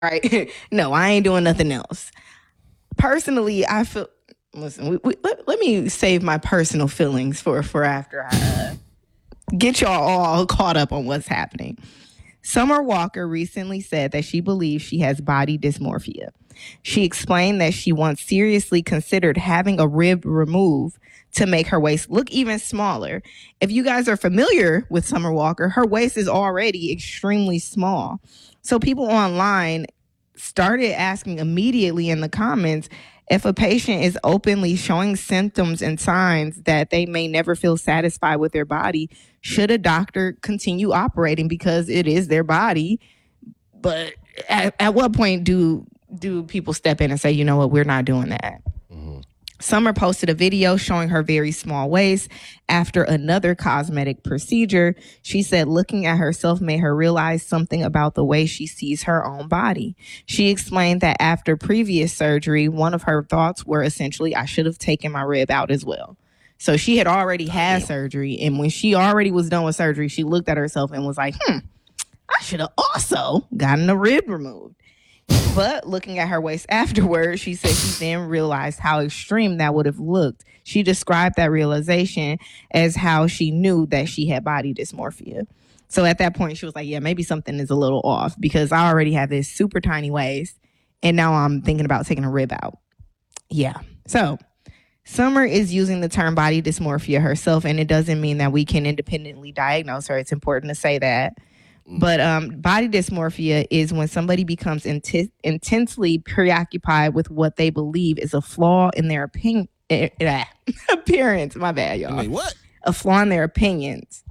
right? No, I ain't doing nothing else. Personally, I feel. Listen, let me save my personal feelings for after I get y'all all caught up on what's happening. Summer Walker recently said that she believes she has body dysmorphia. She explained that she once seriously considered having a rib removed to make her waist look even smaller. If you guys are familiar with Summer Walker, her waist is already extremely small. So people online started asking immediately in the comments if a patient is openly showing symptoms and signs that they may never feel satisfied with their body, should a doctor continue operating because it is their body? But at what point do people step in and say, you know what, we're not doing that? Summer posted a video showing her very small waist after another cosmetic procedure. She said looking at herself made her realize something about the way she sees her own body. She explained that after previous surgery, one of her thoughts were essentially, I should have taken my rib out as well. So she had already had surgery. And when she already was done with surgery, she looked at herself and was like, I should have also gotten a rib removed. But looking at her waist afterwards, she said she then realized how extreme that would have looked. She described that realization as how she knew that she had body dysmorphia. So at that point, she was like, yeah, maybe something is a little off because I already have this super tiny waist and now I'm thinking about taking a rib out. Yeah. So Summer is using the term body dysmorphia herself, and it doesn't mean that we can independently diagnose her. It's important to say that. But body dysmorphia is when somebody becomes intensely preoccupied with what they believe is a flaw in their appearance. My bad, y'all. I mean, what? A flaw in their appearance.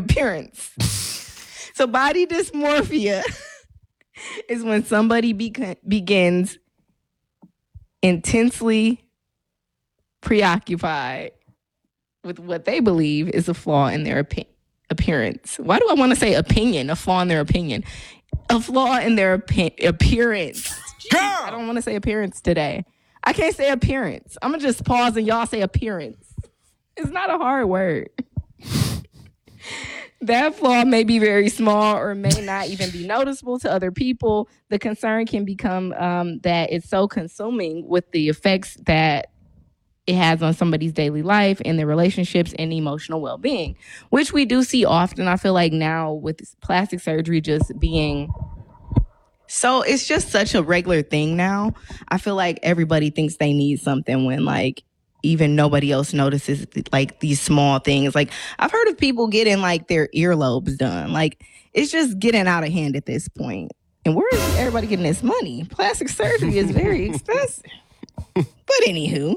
So body dysmorphia is when somebody begins intensely preoccupied with what they believe is a flaw in their appearance. Why do I want to say opinion? A flaw in their opinion. A flaw in their appearance. Jeez, I don't want to say appearance today. I can't say appearance. I'm going to just pause and y'all say appearance. It's not a hard word. That flaw may be very small or may not even be noticeable to other people. The concern can become that it's so consuming with the effects that it has on somebody's daily life and their relationships and emotional well-being, which we do see often. I feel like now with plastic surgery just being so, it's just such a regular thing now. I feel like everybody thinks they need something when like even nobody else notices like these small things. Like I've heard of people getting like their earlobes done. Like it's just getting out of hand at this point. And where is everybody getting this money? Plastic surgery is very expensive. But anywho.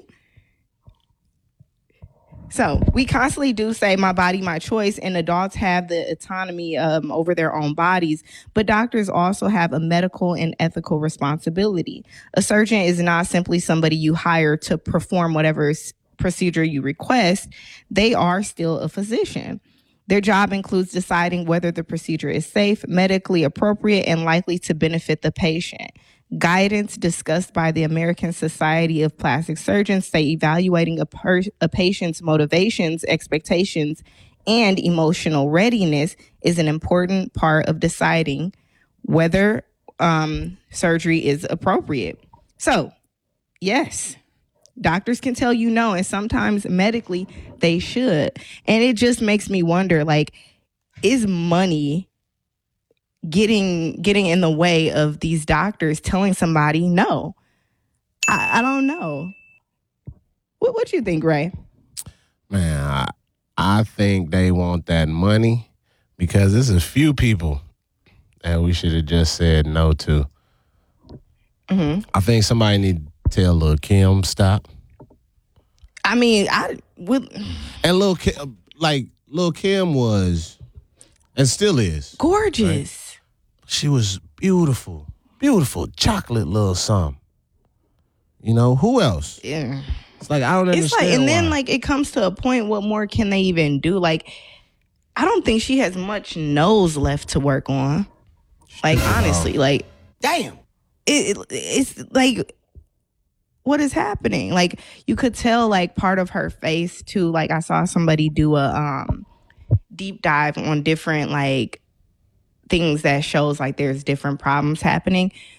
So we constantly do say my body, my choice, and adults have the autonomy over their own bodies, but doctors also have a medical and ethical responsibility. A surgeon is not simply somebody you hire to perform whatever procedure you request. They are still a physician. Their job includes deciding whether the procedure is safe, medically appropriate, and likely to benefit the patient. Guidance discussed by the American Society of Plastic Surgeons say evaluating a patient's motivations, expectations, and emotional readiness is an important part of deciding whether surgery is appropriate. So, yes, doctors can tell you no, and sometimes medically they should. And it just makes me wonder, like, is money getting in the way of these doctors telling somebody no? I don't know. What you think, Ray? Man, I think they want that money because there's a few people that we should have just said no to. Mm-hmm. I think somebody need to tell Lil' Kim stop. I mean, and Lil' Kim was and still is gorgeous. Right? She was beautiful, chocolate little something. You know, who else? Yeah. It's like, I don't understand. It's like, and then like it comes to a point, what more can they even do? Like, I don't think she has much nose left to work on. Like, honestly, like, damn. It's like, what is happening? Like, you could tell like part of her face too. Like, I saw somebody do a deep dive on different like things that shows like there's different problems happening.